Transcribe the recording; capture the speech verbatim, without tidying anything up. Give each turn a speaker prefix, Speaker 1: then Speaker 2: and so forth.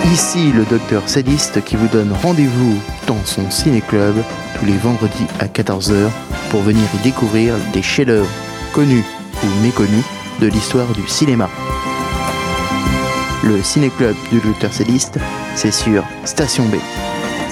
Speaker 1: Ici le docteur Sadiste qui vous donne rendez-vous dans son ciné-club tous les vendredis à quatorze heures pour venir y découvrir des chefs-d'œuvre connus ou méconnus de l'histoire du cinéma. Le ciné-club du docteur Sadiste, c'est sur Station B.